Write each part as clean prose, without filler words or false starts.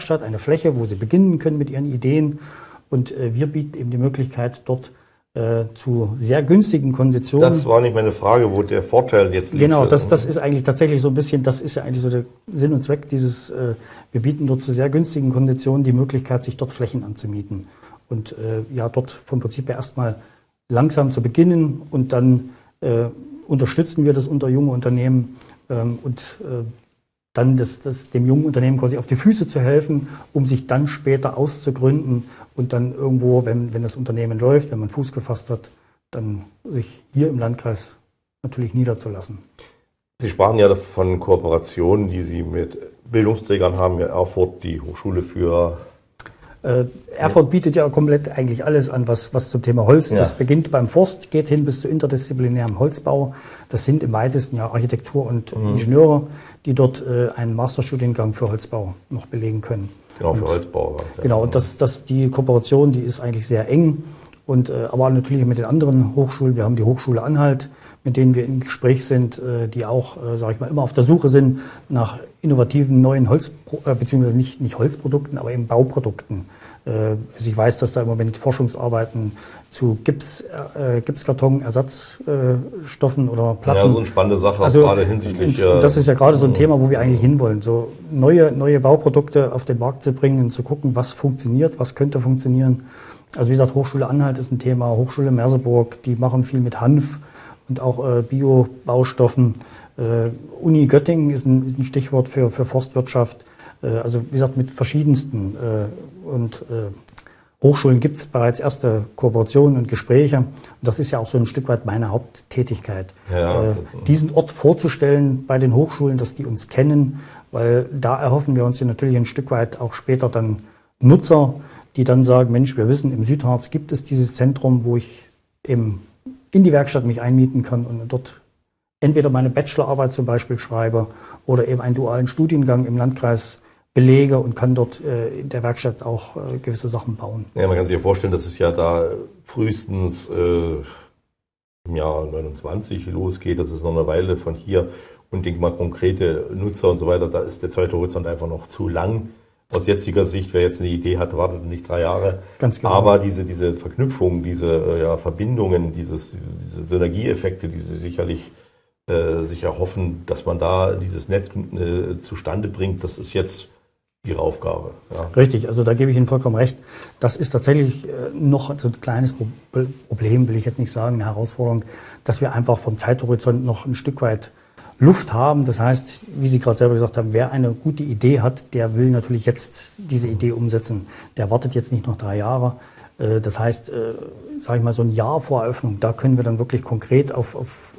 Werkstatt, eine Fläche, wo sie beginnen können mit ihren Ideen. Und wir bieten eben die Möglichkeit, dort zu sehr günstigen Konditionen. Das war nicht meine Frage, wo der Vorteil jetzt liegt. Genau, das ist eigentlich tatsächlich so ein bisschen, das ist ja eigentlich so der Sinn und Zweck dieses, wir bieten dort zu sehr günstigen Konditionen die Möglichkeit, sich dort Flächen anzumieten. Und ja, dort vom Prinzip her erstmal langsam zu beginnen und dann unterstützen wir das unter junge Unternehmen und dann dem jungen Unternehmen quasi auf die Füße zu helfen, um sich dann später auszugründen und dann irgendwo, wenn das Unternehmen läuft, wenn man Fuß gefasst hat, dann sich hier im Landkreis natürlich niederzulassen. Sie sprachen ja von Kooperationen, die Sie mit Bildungsträgern haben, Erfurt, die Hochschule für... Erfurt bietet ja komplett eigentlich alles an, was zum Thema Holz. Ja. Das beginnt beim Forst, geht hin bis zu interdisziplinärem Holzbau. Das sind im weitesten ja Architektur und Ingenieure, die dort einen Masterstudiengang für Holzbau noch belegen können. Genau, für Holzbau. Ja. Genau, und die Kooperation, die ist eigentlich sehr eng. Und aber natürlich mit den anderen Hochschulen. Wir haben die Hochschule Anhalt, mit denen wir im Gespräch sind, die auch, sage ich mal, immer auf der Suche sind nach innovativen neuen beziehungsweise nicht Holzprodukten, aber eben Bauprodukten. Also ich weiß, dass da im Moment Forschungsarbeiten zu Gipskarton, Ersatzstoffen oder Platten. Ja, so eine spannende Sache, also, gerade hinsichtlich. Das ist ja gerade so ein Thema, wo wir eigentlich hinwollen, so neue Bauprodukte auf den Markt zu bringen und zu gucken, was funktioniert, was könnte funktionieren. Also wie gesagt, Hochschule Anhalt ist ein Thema, Hochschule Merseburg, die machen viel mit Hanf und auch Bio-Baustoffen. Uni Göttingen ist ein Stichwort für Forstwirtschaft. Also wie gesagt, mit verschiedensten Hochschulen gibt es bereits erste Kooperationen und Gespräche. Und das ist ja auch so ein Stück weit meine Haupttätigkeit. Ja. Diesen Ort vorzustellen bei den Hochschulen, dass die uns kennen, weil da erhoffen wir uns ja natürlich ein Stück weit auch später dann Nutzer, die dann sagen, Mensch, wir wissen, im Südharz gibt es dieses Zentrum, wo ich eben in die Werkstatt mich einmieten kann und dort entweder meine Bachelorarbeit zum Beispiel schreibe oder eben einen dualen Studiengang im Landkreis belege und kann dort in der Werkstatt auch gewisse Sachen bauen. Ja, man kann sich ja vorstellen, dass es ja da frühestens im Jahr 29 losgeht. Das ist noch eine Weile von hier. Und denke mal, konkrete Nutzer und so weiter, da ist der zweite Horizont einfach noch zu lang. Aus jetziger Sicht, wer jetzt eine Idee hat, wartet nicht 3 Jahre. Ganz genau. Aber diese Verknüpfung, diese Verbindungen, diese Synergieeffekte, die Sie sicherlich sich erhoffen, dass man da dieses Netz zustande bringt, das ist jetzt Ihre Aufgabe. Ja. Richtig, also da gebe ich Ihnen vollkommen recht. Das ist tatsächlich noch so ein kleines Problem, will ich jetzt nicht sagen, eine Herausforderung, dass wir einfach vom Zeithorizont noch ein Stück weit Luft haben. Das heißt, wie Sie gerade selber gesagt haben, wer eine gute Idee hat, der will natürlich jetzt diese Idee umsetzen. Der wartet jetzt nicht noch 3 Jahre. Das heißt, sage ich mal, so ein Jahr vor Eröffnung, da können wir dann wirklich konkret auf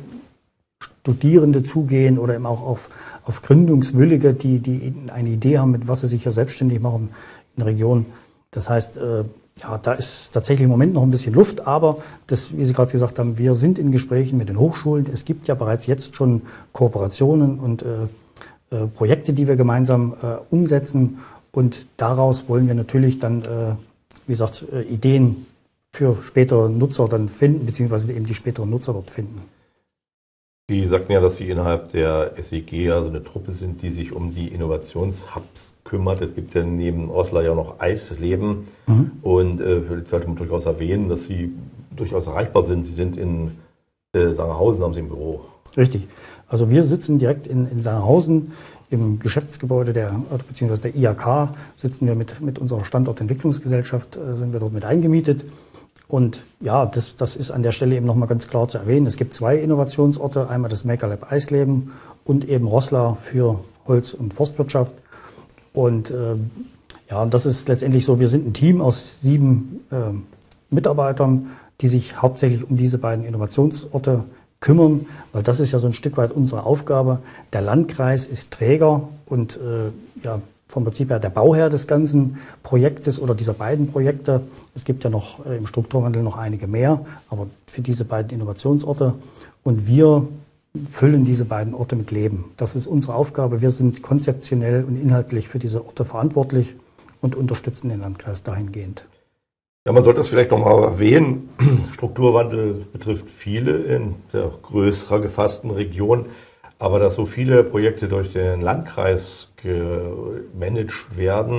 Studierende zugehen oder eben auch auf Gründungswillige, die eine Idee haben, mit was sie sich ja selbstständig machen in der Region. Das heißt, ja, da ist tatsächlich im Moment noch ein bisschen Luft, aber das, wie Sie gerade gesagt haben, wir sind in Gesprächen mit den Hochschulen. Es gibt ja bereits jetzt schon Kooperationen und Projekte, die wir gemeinsam umsetzen. Und daraus wollen wir natürlich dann, wie gesagt, Ideen für spätere Nutzer dann finden, beziehungsweise eben die späteren Nutzer dort finden. Sie sagten ja, dass Sie innerhalb der SEG also eine Truppe sind, die sich um die Innovationshubs kümmert. Es gibt ja neben Osler ja noch Eisleben. Und vielleicht sollte man durchaus erwähnen, dass Sie durchaus erreichbar sind. Sie sind in Sangerhausen, haben Sie ein Büro. Richtig. Also wir sitzen direkt in Sangerhausen im Geschäftsgebäude beziehungsweise der IHK sitzen wir mit unserer Standortentwicklungsgesellschaft, sind wir dort mit eingemietet. Und ja, das ist an der Stelle eben nochmal ganz klar zu erwähnen. Es gibt 2 Innovationsorte, einmal das Maker Lab Eisleben und eben Roßla für Holz- und Forstwirtschaft. Und ja, das ist letztendlich so, wir sind ein Team aus 7 Mitarbeitern, die sich hauptsächlich um diese beiden Innovationsorte kümmern, weil das ist ja so ein Stück weit unsere Aufgabe. Der Landkreis ist Träger und ja, vom Prinzip her der Bauherr des ganzen Projektes oder dieser beiden Projekte. Es gibt ja noch im Strukturwandel noch einige mehr, aber für diese beiden Innovationsorte. Und wir füllen diese beiden Orte mit Leben. Das ist unsere Aufgabe. Wir sind konzeptionell und inhaltlich für diese Orte verantwortlich und unterstützen den Landkreis dahingehend. Ja, man sollte das vielleicht nochmal erwähnen. Strukturwandel betrifft viele in der größer gefassten Region. Aber dass so viele Projekte durch den Landkreis gemanagt werden,